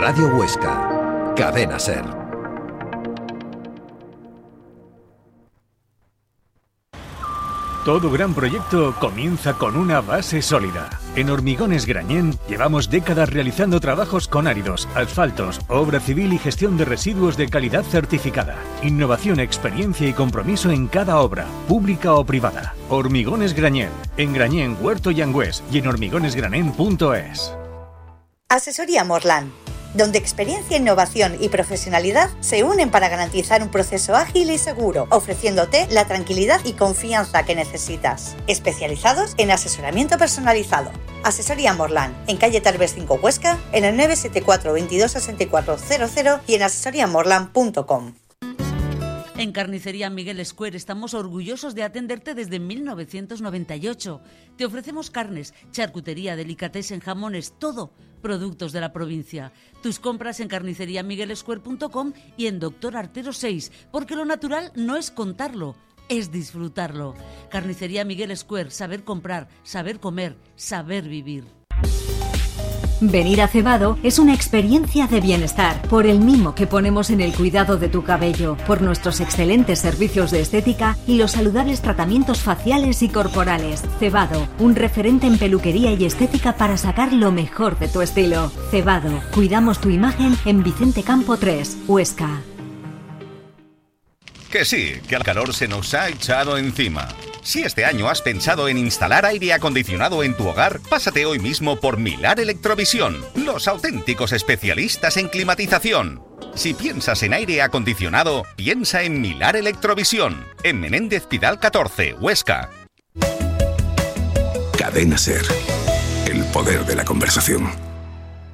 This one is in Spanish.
Radio Huesca, Cadena SER. Todo gran proyecto comienza con una base sólida. En Hormigones Grañén llevamos décadas realizando trabajos con áridos, asfaltos, obra civil y gestión de residuos de calidad certificada. Innovación, experiencia y compromiso en cada obra, pública o privada. Hormigones Grañén, en Grañén, Huerto y Angüés y en hormigonesgranen.es. Asesoría Morlan, donde experiencia, innovación y profesionalidad se unen para garantizar un proceso ágil y seguro, ofreciéndote la tranquilidad y confianza que necesitas. Especializados en asesoramiento personalizado. Asesoría Morlan, en calle Tarbes 5 Huesca, en el 974 22 64 00 y en asesoriamorlan.com. En Carnicería Miguel Square estamos orgullosos de atenderte desde 1998. Te ofrecemos carnes, charcutería, delicatessen, jamones, todo, productos de la provincia. Tus compras en carniceriamiguelsquare.com y en Doctor Artero 6, porque lo natural no es contarlo, es disfrutarlo. Carnicería Miguel Square, saber comprar, saber comer, saber vivir. Venir a Cebado es una experiencia de bienestar, por el mimo que ponemos en el cuidado de tu cabello, por nuestros excelentes servicios de estética y los saludables tratamientos faciales y corporales. Cebado, un referente en peluquería y estética para sacar lo mejor de tu estilo. Cebado, cuidamos tu imagen en Vicente Campo 3, Huesca. Que sí, que el calor se nos ha echado encima. Si este año has pensado en instalar aire acondicionado en tu hogar, pásate hoy mismo por Milar Electrovisión, los auténticos especialistas en climatización. Si piensas en aire acondicionado, piensa en Milar Electrovisión, en Menéndez Pidal 14, Huesca. Cadena SER, el poder de la conversación.